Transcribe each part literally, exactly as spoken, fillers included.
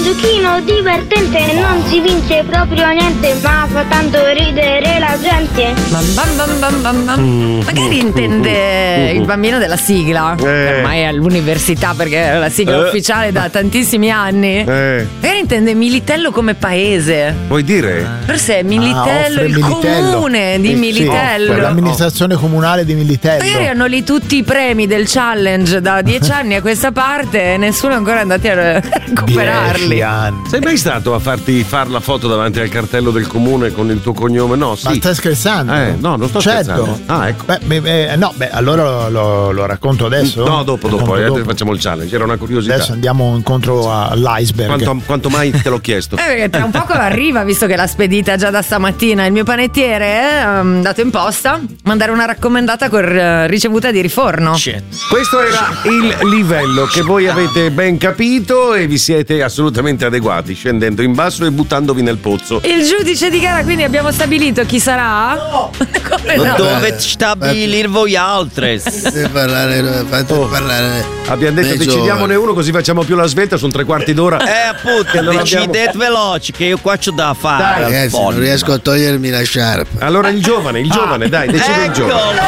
giochino divertente, non si vince proprio niente, ma fa tanto ridere la gente. Bam, bam, bam, bam, bam, bam. Mm. Magari intende il bambino della sigla, Eh. ormai è all'università perché è la sigla Eh. ufficiale da tantissimi anni. Eh. Magari intende Militello come paese. Vuoi dire? Forse è Militello, Ah, offre il Militello. comune di Eh, sì, Militello. offre l'amministrazione comunale di Militello. Magari hanno lì tutti i premi del challenge da dieci anni a questa parte e nessuno è ancora andato a recuperarli. Dieci anni. Sei mai stato a farti fare la foto davanti al cartello del comune con il tuo cognome? No, sì. Ma stai scherzando? Eh, no, non sto certo. scherzando. Ah, ecco. Beh, beh, beh, no, beh, allora lo, lo- lo racconto adesso? No, dopo, dopo, Racconto eh, dopo. facciamo il challenge. Era una curiosità. Adesso andiamo incontro all'iceberg. Quanto, quanto mai te l'ho chiesto? Eh, perché tra un poco arriva, visto che l'ha spedita già da stamattina il mio panettiere, eh, um, dato in posta, mandare una raccomandata con eh, ricevuta di riforno. Questo era il livello che voi avete ben capito e vi siete assolutamente adeguati, scendendo in basso e buttandovi nel pozzo. Il giudice di gara, quindi abbiamo stabilito chi sarà? No. Come no? Dove stabilire voi altri? Fate parlare, fate Oh. parlare. Abbiamo detto dei decidiamone giovani. uno così facciamo più la svelta, sono tre quarti d'ora. Eh appunto, Che non decidete veloci che io qua c'ho da fare. Dai, Ragazzi, non Folle. riesco a togliermi la sciarpa. Allora il giovane, il giovane, dai, decide il giovane. Eccolo!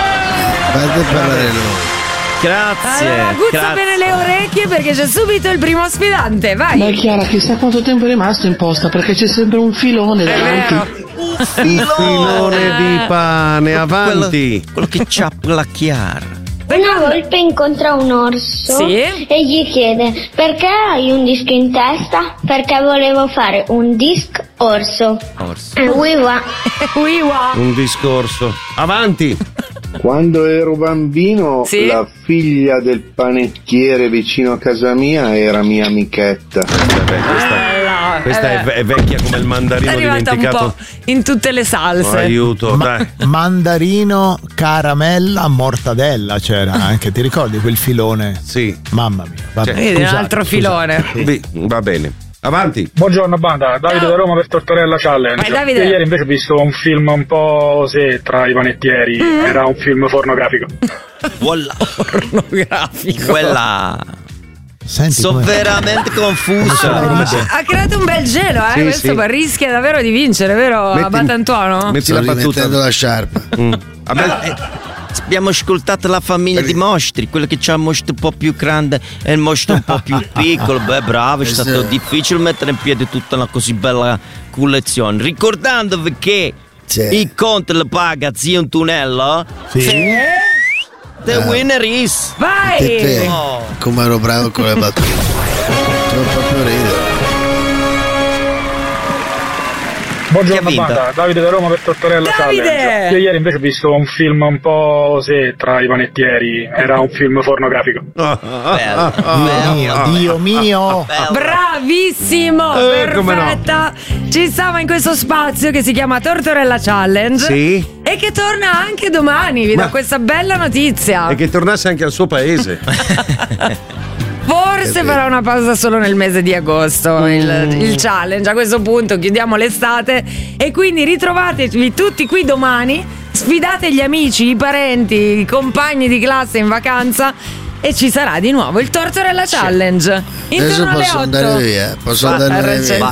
Fate parlare noi. Grazie. Allora, aguzza grazie. bene le orecchie perché c'è subito il primo sfidante, vai. Beh, Chiara, chissà quanto tempo è rimasto in posta perché c'è sempre un filone È davanti. vero. Un filone di pane, avanti. Quello, quello che c'ha la Chiara. Una volpe incontra un orso Sì? e gli chiede: perché hai un disco in testa? Perché volevo fare un disc orso. Orso. E oui, va. Uiwa. Un discorso. Avanti. Quando ero bambino, Sì? la figlia del panettiere vicino a casa mia era mia amichetta. Vabbè, questa, Bella, questa eh è, beh. ve- è vecchia come il È mandarino arrivata un dimenticato. po' in tutte le salse. Oh, aiuto, Ma- dai. mandarino, caramella, mortadella c'era anche, ti ricordi quel filone? Sì. Mamma mia, vabbè, Cioè, Vedi, un scusate, altro scusate. filone. Beh, va bene. Avanti. Buongiorno banda, Davide Ciao. da Roma per Tortorella Challenge. Vai, Davide. Io ieri invece ho visto un film un po' sì, tra i panettieri, Mm. era un film pornografico. Voilà. Pornografico. Quella. Senti Sono come- veramente confusa. come- Ha creato un bel gelo, eh? Sì, Questo sì. ma rischia davvero di vincere, vero? Metti- Abbatantuono? Metti Sto la battuta. rimettendo la sciarpa. Mm. Vabbè, Eh, Abbiamo ascoltato la famiglia di mostri, quello che c'ha il mostro un po' più grande e il mostro un po' più piccolo. Beh, bravo, è stato Esatto. difficile mettere in piedi tutta una così bella collezione. Ricordandovi che Sì. il conto lo paga zio Antonello. Sì. The winner is. Vai! Te, Oh. come ero bravo con le battute. Devo proprio ridere. Buongiorno Chi ha vinto? banda, Davide da Roma per Tortorella Davide! Challenge. Io ieri invece ho visto un film un po' sì, tra i panettieri, era un film pornografico. Bello, Dio bello, mio, Dio mio. bello. Bravissimo! Eh, come no. perfetta! Ci stava in questo spazio che si chiama Tortorella Challenge. sì. E che torna anche domani, vi Ma- do questa bella notizia. E che tornasse anche al suo paese. Forse farà una pausa solo nel mese di agosto il, Mm. il challenge. A questo punto chiudiamo l'estate e quindi ritrovatevi tutti qui domani. Sfidate gli amici, i parenti, i compagni di classe in vacanza e ci sarà di nuovo il Tortorella Challenge. Adesso Intorno alle posso otto. andare via. Posso Va, andare arrecce- via.